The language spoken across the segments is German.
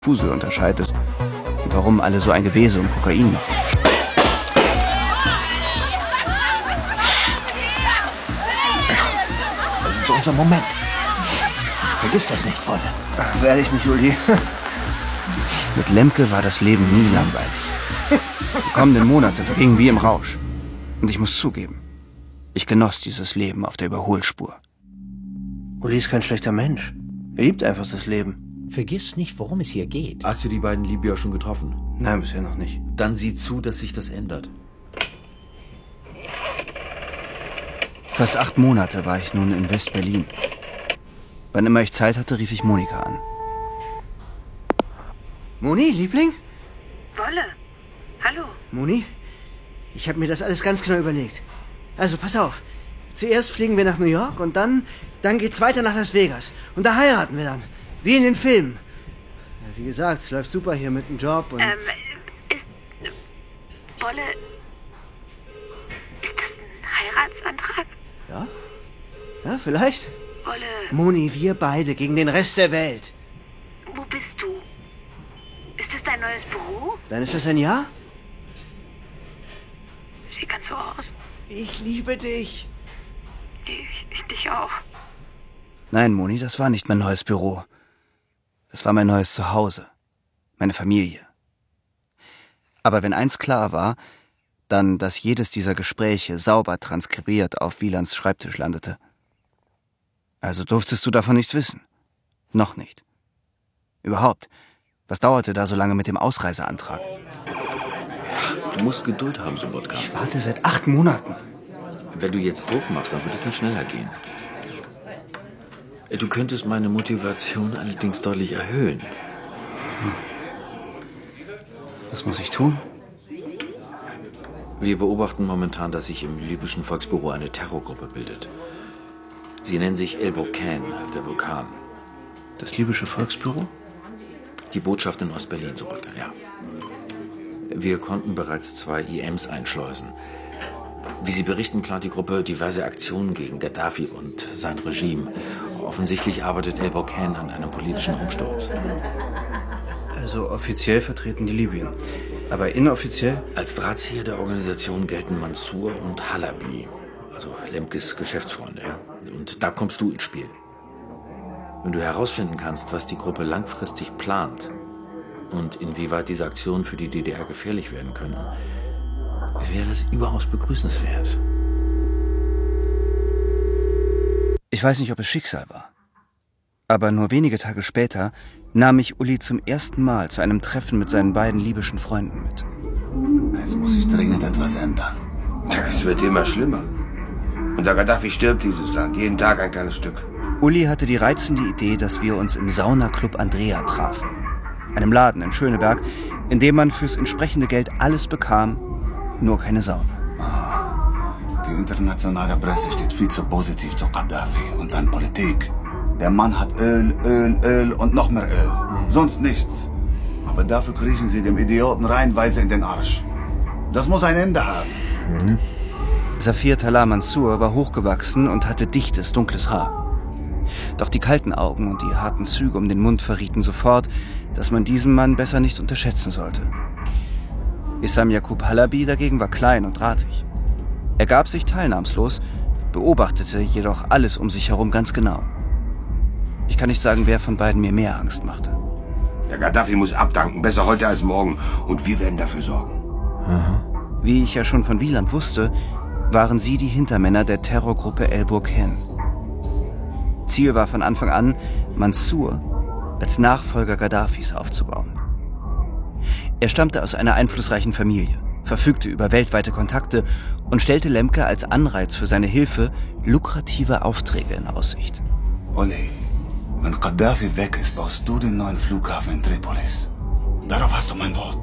Fusel unterscheidet und warum alle so ein Gewese um Kokain machen. Das ist unser Moment. Vergiss das nicht, Freunde. Werde ich nicht, Uli. Mit Lemke war das Leben nie langweilig. Die kommenden Monate vergingen wie im Rausch. Und ich muss zugeben, ich genoss dieses Leben auf der Überholspur. Uli ist kein schlechter Mensch. Er liebt einfach das Leben. Vergiss nicht, worum es hier geht. Hast du die beiden Libyer schon getroffen? Nein, bisher noch nicht. Dann sieh zu, dass sich das ändert. Fast 8 Monate war ich nun in West-Berlin. Wann immer ich Zeit hatte, rief ich Monika an. Moni, Liebling? Wolle. Hallo. Moni, ich habe mir das alles ganz genau überlegt. Also, pass auf. Zuerst fliegen wir nach New York und dann geht's weiter nach Las Vegas. Und da heiraten wir dann. Wie in den Filmen. Ja, wie gesagt, es läuft super hier mit dem Job und... Wolle... Ist das ein Heiratsantrag? Ja? Ja, vielleicht. Wolle... Moni, wir beide gegen den Rest der Welt. Wo bist du? Ist das dein neues Büro? Dann ist das ein Ja? Sieht ganz so aus. Ich liebe dich. Ich dich auch. Nein, Moni, das war nicht mein neues Büro. Das war mein neues Zuhause. Meine Familie. Aber wenn eins klar war, dann, dass jedes dieser Gespräche sauber transkribiert auf Wielands Schreibtisch landete. Also durftest du davon nichts wissen. Noch nicht. Überhaupt, was dauerte da so lange mit dem Ausreiseantrag? Du musst Geduld haben, Sobotka. Ich warte seit 8 Monaten. Wenn du jetzt Druck machst, dann wird es nicht schneller gehen. Du könntest meine Motivation allerdings deutlich erhöhen. Was muss ich tun? Wir beobachten momentan, dass sich im libyschen Volksbüro eine Terrorgruppe bildet. Sie nennen sich El Bocan, der Vulkan. Das libysche Volksbüro? Die Botschaft in Ostberlin, Sobotka, ja. Wir konnten bereits 2 IMs einschleusen. Wie Sie berichten, plant die Gruppe diverse Aktionen gegen Gaddafi und sein Regime. Offensichtlich arbeitet El Bocan an einem politischen Umsturz. Also offiziell vertreten die Libyen. Aber inoffiziell? Als Drahtzieher der Organisation gelten Mansour und Halabi, also Lemkes Geschäftsfreunde. Ja? Und da kommst du ins Spiel. Wenn du herausfinden kannst, was die Gruppe langfristig plant und inwieweit diese Aktionen für die DDR gefährlich werden können, wäre das überaus begrüßenswert. Ich weiß nicht, ob es Schicksal war. Aber nur wenige Tage später nahm ich Uli zum ersten Mal zu einem Treffen mit seinen beiden libyschen Freunden mit. Jetzt muss sich dringend etwas ändern. Es wird immer schlimmer. Unter Gaddafi stirbt dieses Land, jeden Tag ein kleines Stück. Uli hatte die reizende Idee, dass wir uns im Saunaclub Andrea trafen. Einem Laden in Schöneberg, in dem man fürs entsprechende Geld alles bekam, nur keine Sauna. Die internationale Presse steht viel zu positiv zu Gaddafi und seiner Politik. Der Mann hat Öl, Öl, Öl und noch mehr Öl. Sonst nichts. Aber dafür kriechen sie dem Idioten reihenweise in den Arsch. Das muss ein Ende haben. Safir Talal Mansour war hochgewachsen und hatte dichtes, dunkles Haar. Doch die kalten Augen und die harten Züge um den Mund verrieten sofort, dass man diesen Mann besser nicht unterschätzen sollte. Issam Yaqub Halabi dagegen war klein und drahtig. Er gab sich teilnahmslos, beobachtete jedoch alles um sich herum ganz genau. Ich kann nicht sagen, wer von beiden mir mehr Angst machte. Der Gaddafi muss abdanken, besser heute als morgen. Und wir werden dafür sorgen. Wie ich ja schon von Wieland wusste, waren sie die Hintermänner der Terrorgruppe El Bocan. Ziel war von Anfang an, Mansour als Nachfolger Gaddafis aufzubauen. Er stammte aus einer einflussreichen Familie, verfügte über weltweite Kontakte und stellte Lemke als Anreiz für seine Hilfe lukrative Aufträge in Aussicht. Uli, wenn Gaddafi weg ist, baust du den neuen Flughafen in Tripolis. Darauf hast du mein Wort.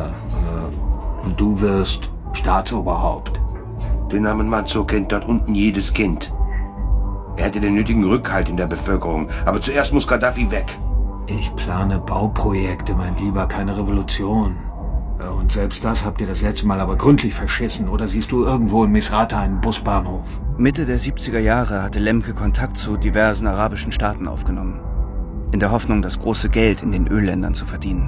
Und du wirst Staatsoberhaupt. Den Namen Mansour kennt dort unten jedes Kind. Er hätte den nötigen Rückhalt in der Bevölkerung. Aber zuerst muss Gaddafi weg. Ich plane Bauprojekte, mein Lieber, keine Revolution. Und selbst das habt ihr das letzte Mal aber gründlich verschissen. Oder siehst du irgendwo in Misrata einen Busbahnhof? Mitte der 70er Jahre hatte Lemke Kontakt zu diversen arabischen Staaten aufgenommen. in der Hoffnung, das große Geld in den Ölländern zu verdienen.